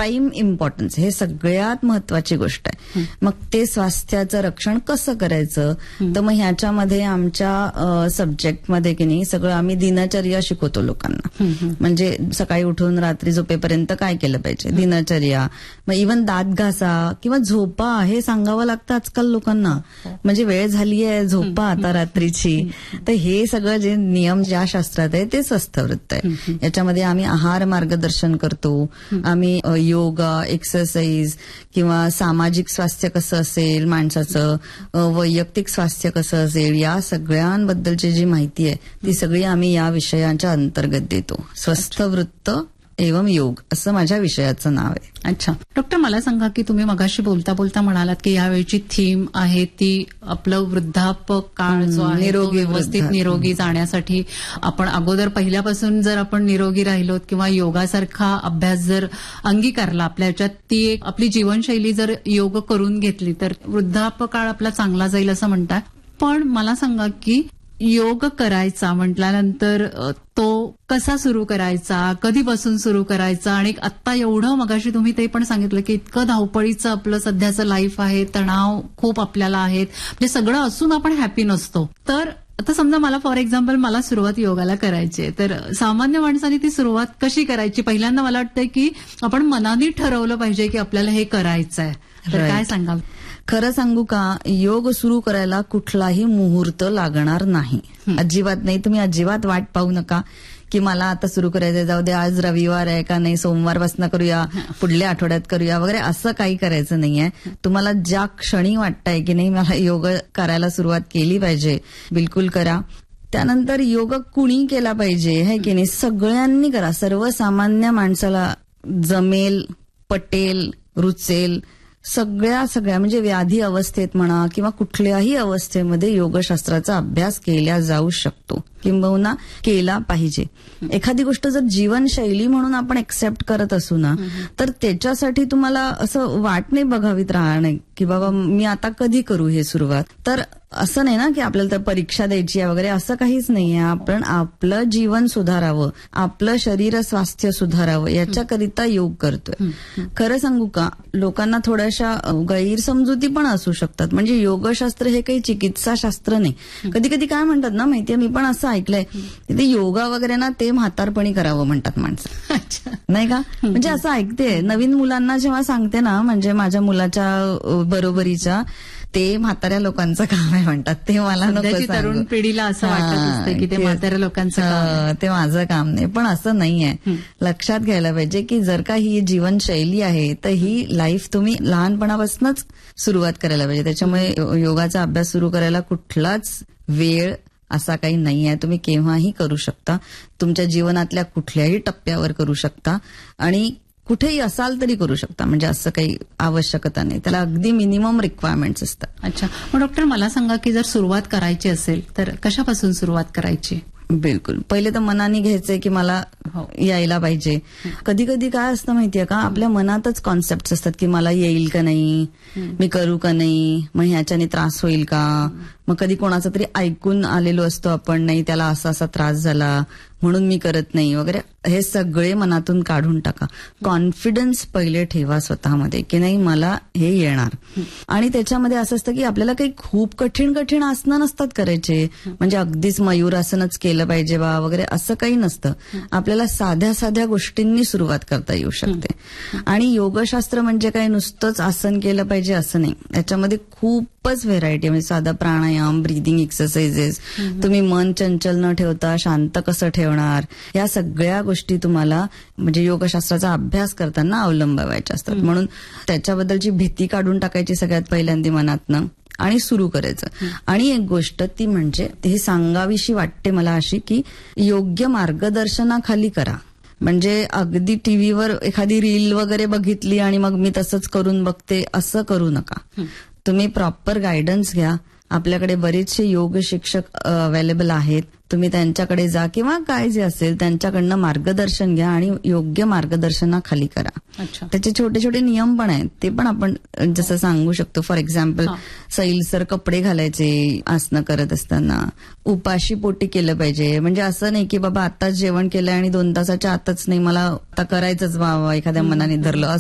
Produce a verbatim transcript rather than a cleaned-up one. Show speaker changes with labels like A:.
A: Prime importance, हे सगळ्यात महत्वाची गोष्ट आहे. मग ते स्वास्थ्याचं रक्षण कसं करायचं, तर मग ह्याच्यामध्ये आमच्या सब्जेक्टमध्ये की नाही सगळं आम्ही दिनचर्या शिकवतो लोकांना. म्हणजे सकाळी उठून रात्री झोपेपर्यंत काय केलं पाहिजे, दिनचर्या. मग इव्हन दात घासा किंवा झोपा हे सांगावं लागतं आजकाल लोकांना. म्हणजे वेळ झाली आहे झोपा आता रात्रीची. तर हे सगळं जे नियम ज्या शास्त्रात आहे ते स्वस्थवृत्त आहे. याच्यामध्ये आम्ही आहार मार्गदर्शन करतो, आम्ही योगा, एक्सरसाइज किंवा सामाजिक स्वास्थ्य कसं असेल माणसाचं, वैयक्तिक स्वास्थ्य कसं असेल, या सगळ्यांबद्दलची जी माहिती आहे ती सगळी आम्ही या विषयांच्या अंतर्गत देतो. स्वस्थवृत्त एवं योग असं माझ्या विषयाचं नाव आहे.
B: अच्छा डॉक्टर, मला सांगा की तुम्ही मगाशी बोलता बोलता म्हणालात की यावेळची थीम आहे ती आपलं वृद्धापक काळ जो आहे
A: निरोगी
B: व्यवस्थित निरोगी जाण्यासाठी आपण अगोदर पहिल्यापासून जर आपण निरोगी राहिलोत किंवा योगासारखा अभ्यास जर अंगीकारला आपल्या ह्याच्यात, ती एक आपली जीवनशैली जर योग करून घेतली तर वृद्धापक काळ आपला चांगला जाईल असं म्हणताय. पण मला सांगा की योग करायचा म्हटल्यानंतर तो कसा सुरू करायचा, कधीपासून सुरू करायचा, आणि आता एवढं मगाशी तुम्ही ते पण सांगितलं की इतकं धावपळीचं आपलं सध्याचं लाईफ आहे, तणाव खूप आपल्याला आहेत, म्हणजे सगळं असून आपण हॅपी नसतो. तर आता समजा मला फॉर एक्झाम्पल मला सुरुवात योगाला करायची आहे, तर सामान्य माणसाने ती सुरुवात कशी करायची? पहिल्यांदा मला वाटतंय की आपण मनाने ठरवलं पाहिजे की आपल्याला हे करायचं आहे. तर काय सांगाल?
A: खरं सांगू का, योग सुरू करायला कुठलाही मुहूर्त लागणार नाही, अजिबात नाही. तुम्ही अजिबात वाट पाहू नका की मला आता सुरू करायचंय, जाऊ दे आज रविवार आहे का नाही सोमवारपासून करूया, पुढल्या आठवड्यात करूया वगैरे, असं काही करायचं नाहीये. तुम्हाला ज्या क्षणी वाटतंय की नाही मला योग करायला सुरुवात केली पाहिजे, बिलकुल करा. त्यानंतर योग कुणी केला पाहिजे है की नाही, सगळ्यांनी करा. सर्वसामान्य माणसाला जमेल, पटेल, रुचेल, सगळ्या सगळ्या म्हणजे व्याधी अवस्थेत म्हणा किंवा कुठल्याही अवस्थेमध्ये योगशास्त्राचा अभ्यास केला जाऊ शकतो किंबहुना केला पाहिजे. एखादी गोष्ट जर जीवनशैली म्हणून आपण एक्सेप्ट करत असू ना, तर त्याच्यासाठी तुम्हाला असं वाट नाही बघावीत राहणार की बाबा मी आता कधी करू हे सुरुवात. तर असं नाही ना की आपल्याला तर परीक्षा द्यायची आहे वगैरे, असं काहीच नाहीये. आपण आपलं जीवन सुधारावं, आपलं शरीर स्वास्थ्य सुधारावं याच्याकरिता योग करतोय. खरं सांगू का, लोकांना थोड्याशा गैरसमजुती पण असू शकतात. म्हणजे योगशास्त्र हे काही चिकित्सा शास्त्र नाही. कधी कधी काय म्हणतात ना माहितीये, मी पण असं ऐकलंय ते योगा वगैरे ना ते म्हातारपणी करावं म्हणतात माणसं, नाही का? म्हणजे असं ऐकते नवीन मुलांना जेव्हा सांगते ना, म्हणजे माझ्या मुलाच्या बरोबरीच्या, ते म्हाताऱ्या लोकांचं काम आहे म्हणतात. ते मला नको,
B: तरुण पिढीला असं वाटत असतं की ते म्हाताऱ्या लोकांचं काम,
A: ते माझं काम नाही. पण असं नाहीये. लक्षात घ्यायला पाहिजे की जर का ही जीवनशैली आहे तर ही लाईफ तुम्ही लहानपणापासूनच सुरुवात करायला पाहिजे. त्याच्यामुळे योगाचा अभ्यास सुरू करायला कुठलाच वेळ असा काही नाही आहे. तुम्ही केव्हाही करू शकता, तुमच्या जीवनातल्या कुठल्याही टप्प्यावर करू शकता आणि कुठेही असाल तरी करू शकता. म्हणजे असं काही आवश्यकता नाही, त्याला अगदी मिनिमम रिक्वायरमेंट्स असतात.
B: अच्छा, मग डॉक्टर मला सांगा की जर सुरुवात करायची असेल तर कशापासून सुरुवात करायची?
A: बिलकुल, पहिले तर मनाने घ्यायचंय की मला यायला पाहिजे. कधी कधी काय असतं माहितीये का, आपल्या मनातच कॉन्सेप्ट असतात की मला येईल का नाही, मी करू का नाही, मग ह्याच्याने त्रास होईल का. मग कधी कोणाचं तरी ऐकून आलेलो असतो आपण, नाही त्याला असा असा त्रास झाला म्हणून मी करत नाही वगैरे. हे सगळे मनातून काढून टाका. कॉन्फिडन्स पहिले ठेवा स्वतःमध्ये की नाही मला हे येणार. आणि त्याच्यामध्ये असं असतं की आपल्याला काही खूप कठीण कठीण आसनं नसतात करायचे, म्हणजे अगदीच मयूरासनच केलं पाहिजे बा वगैरे असं काही नसतं. आपल्याला साध्या साध्या गोष्टींनी सुरुवात करता येऊ शकते. आणि योगशास्त्र म्हणजे काही नुसतंच आसन केलं पाहिजे असं नाही, याच्यामध्ये खूपच व्हेरायटी, म्हणजे साधा प्राणायाम, ब्रीदिंग एक्सरसाइजेस, तुम्ही मन चंचल न ठेवता शांत कसं ठेवणार, या सगळ्या गोष्टी तुम्हाला म्हणजे योगशास्त्राचा अभ्यास करताना अवलंबावायच्या असतात. म्हणून त्याच्याबद्दलची भीती काढून टाकायची सगळ्यात पहिल्यांदा मनातनं आणि सुरू करायचं. आणि एक गोष्ट ती म्हणजे हे सांगावीशी वाटते मला अशी की योग्य मार्गदर्शनाखाली करा. म्हणजे अगदी टीव्हीवर एखादी रील वगैरे बघितली आणि मग मी तसंच करून बघते असं करू नका. तुम्ही प्रॉपर गायडन्स घ्या. आपल्याकडे बरेचसे योग शिक्षक अवेलेबल आहेत, तुम्ही त्यांच्याकडे जा किंवा काय जे असेल त्यांच्याकडनं मार्गदर्शन घ्या आणि योग्य मार्गदर्शनाखाली करा. त्याचे छोटे छोटे नियम पण आहेत, ते पण आपण जसं सांगू शकतो. फॉर एक्झाम्पल सैलसर कपडे घालायचे आसनं करत असताना, उपाशी पोटी केलं पाहिजे. म्हणजे असं नाही की बाबा आताच जेवण केलंय आणि दोन तासाच्या आतच नाही मला आता करायचंच बाबा एखाद्या मनाने धरलं